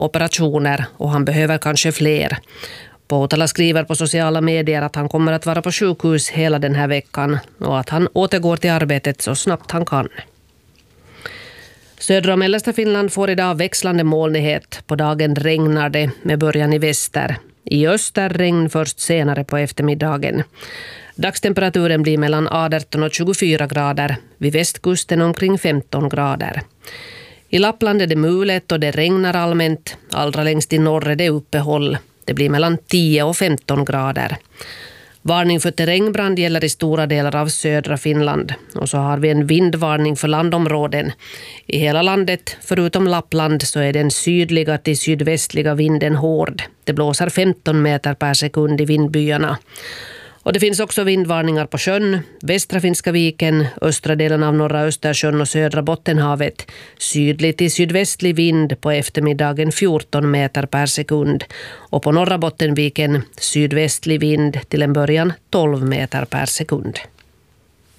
operationer och han behöver kanske fler. Poutala skriver på sociala medier att han kommer att vara på sjukhus hela den här veckan och att han återgår till arbetet så snabbt han kan. Södra och mellersta Finland får idag växlande molnighet. På dagen regnar det med början i väster. I öster regn först senare på eftermiddagen. Dagstemperaturen blir mellan 18 och 24 grader. Vid västkusten omkring 15 grader. I Lappland är det mulet och det regnar allmänt. Allra längst i norr är det uppehåll. Det blir mellan 10 och 15 grader. Varning för terrängbrand gäller i stora delar av södra Finland. Och så har vi en vindvarning för landområden. I hela landet, förutom Lappland, så är den sydliga till sydvästliga vinden hård. Det blåser 15 meter per sekund i vindbyarna. Och det finns också vindvarningar på sjön, västra Finska viken, östra delen av norra Östersjön och södra Bottenhavet. Sydlig till sydvästlig vind på eftermiddagen 14 meter per sekund. Och på norra Bottenviken sydvästlig vind till en början 12 meter per sekund.